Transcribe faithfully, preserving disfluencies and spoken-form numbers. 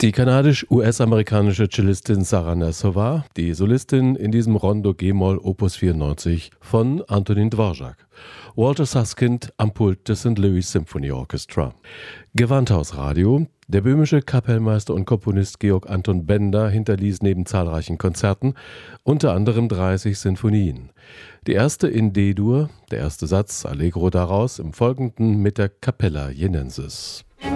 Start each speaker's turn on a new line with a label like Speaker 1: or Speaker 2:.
Speaker 1: Die kanadisch-U S-amerikanische Cellistin Sarah Nassova, die Solistin in diesem Rondo G-Moll Opus vierundneunzig von Antonin Dvorak. Walter Susskind am Pult des Saint Louis Symphony Orchestra. Gewandhausradio. Der böhmische Kapellmeister und Komponist Georg Anton Bender hinterließ neben zahlreichen Konzerten unter anderem dreißig Sinfonien. Die erste in D-Dur, der erste Satz Allegro daraus, im Folgenden mit der Capella Jenensis.